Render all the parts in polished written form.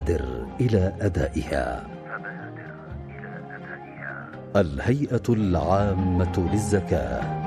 فبادر إلى أدائها. الهيئة العامة للزكاة.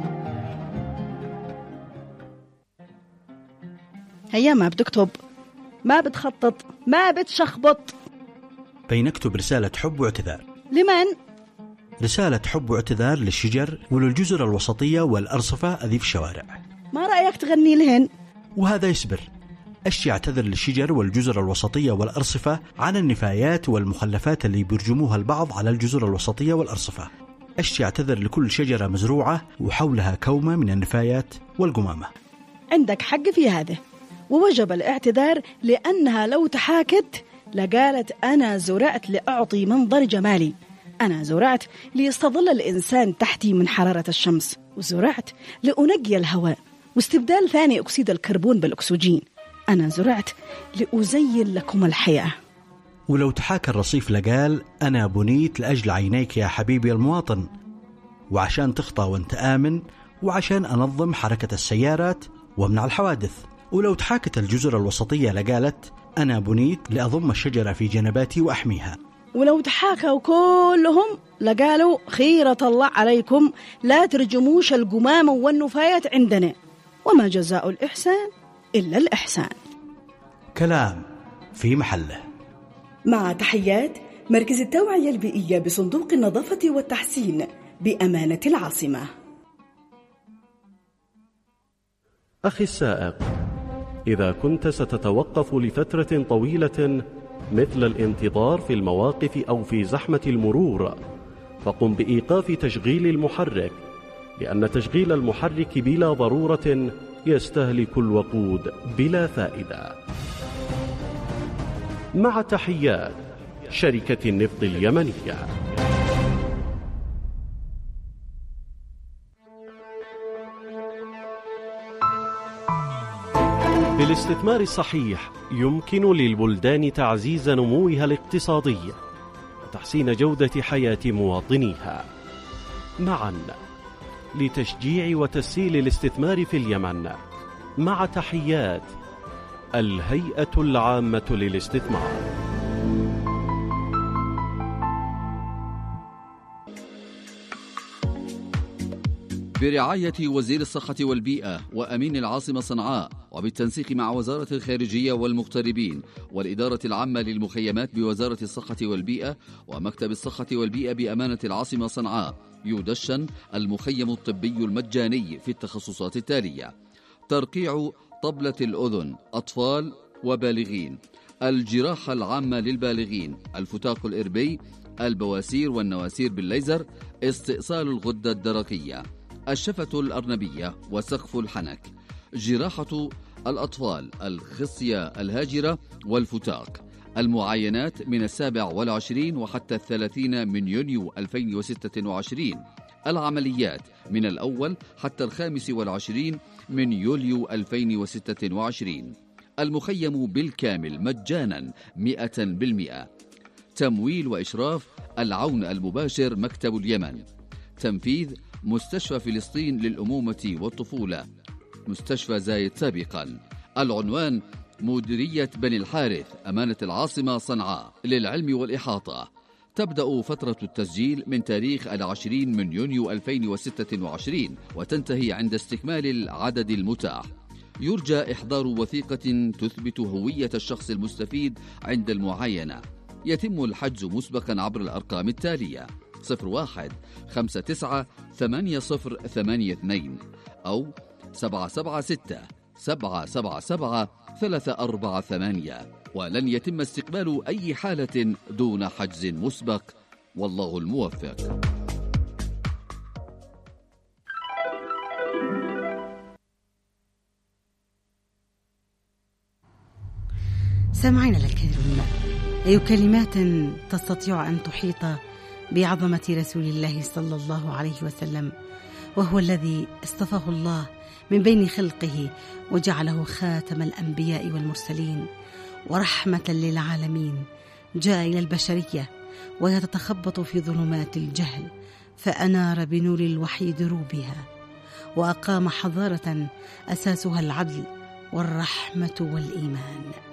هيا ما بتكتب، ما بتخطط، ما بتشخبط. بينكتب رسالة حب واعتذار. لمن؟ رسالة حب واعتذار للشجر وللجزر الوسطية والأرصفة أذي في الشوارع. ما رأيك تغني لهن؟ وهذا يسبر. أشي اعتذر للشجر والجزر الوسطية والأرصفة عن النفايات والمخلفات اللي بيرجموها البعض على الجزر الوسطية والأرصفة. أشي اعتذر لكل شجرة مزروعة وحولها كومة من النفايات والقمامة. عندك حق في هذا، ووجب الاعتذار لأنها لو تحاكت لقالت أنا زرعت لأعطي منظر جمالي، أنا زرعت ليستظل الإنسان تحتي من حرارة الشمس، وزرعت لأنقي الهواء واستبدال ثاني أكسيد الكربون بالأكسجين، أنا زرعت لأزين لكم الحياة. ولو تحاكى الرصيف لقال أنا بنيت لأجل عينيك يا حبيبي المواطن، وعشان تخطى وانت آمن، وعشان أنظم حركة السيارات وامنع الحوادث. ولو تحاكت الجزر الوسطية لقالت أنا بنيت لأضم الشجرة في جنباتي وأحميها. ولو تحاكوا كلهم لقالوا خيرة الله عليكم لا ترجموش القمامة والنفايات عندنا، وما جزاء الإحسان إلا الإحسان. كلام في محله. مع تحيات مركز التوعية البيئية بصندوق النظافة والتحسين بأمانة العاصمة. أخي السائق، إذا كنت ستتوقف لفترة طويلة مثل الانتظار في المواقف أو في زحمة المرور، فقم بإيقاف تشغيل المحرك، لأن تشغيل المحرك بلا ضرورة يستهلك الوقود بلا فائدة. مع تحيات شركة النفط اليمنية. بالاستثمار الصحيح يمكن للبلدان تعزيز نموها الاقتصادي وتحسين جودة حياة مواطنيها. معا لتشجيع وتسهيل الاستثمار في اليمن. مع تحيات الهيئة العامة للاستثمار. برعاية وزير الصحة والبيئة وأمين العاصمة صنعاء، وبالتنسيق مع وزارة الخارجية والمغتربين والإدارة العامة للمخيمات بوزارة الصحة والبيئة ومكتب الصحة والبيئة بأمانة العاصمة صنعاء، يدشن المخيم الطبي المجاني في التخصصات التالية: ترقيع طبلة الأذن أطفال وبالغين، الجراحة العامة للبالغين، الفتاق الإربي، البواسير والنواسير بالليزر، استئصال الغدة الدرقية، الشفة الأرنبية وسقف الحنك، جراحة الأطفال، الخصية الهاجرة والفتاق، المعاينات من 27 وحتى 30 من يونيو 2026، العمليات من الأول حتى 25 من يوليو 2026. المخيم بالكامل مجانا 100%. تمويل وإشراف العون المباشر مكتب اليمن. تنفيذ مستشفى فلسطين للأمومة والطفولة، مستشفى زايد سابقا. العنوان مديرية بني الحارث، أمانة العاصمة صنعاء. للعلم والإحاطة، تبدأ فترة التسجيل من تاريخ 20 من يونيو 2026 وتنتهي عند استكمال العدد المتاح. يرجى إحضار وثيقة تثبت هوية الشخص المستفيد عند المعاينة. يتم الحجز مسبقا عبر الأرقام التالية: 01 59 8082 أو 776 777 348. ولن يتم استقبال أي حالة دون حجز مسبق، والله الموفق. سامعين الكريم، أي كلمات تستطيع أن تحيط بعظمة رسول الله صلى الله عليه وسلم، وهو الذي اصطفاه الله من بين خلقه وجعله خاتم الأنبياء والمرسلين ورحمة للعالمين. جاء إلى البشرية وهي تتخبط في ظلمات الجهل، فأنار بنور الوحي دروبها، وأقام حضارة أساسها العدل والرحمة والإيمان.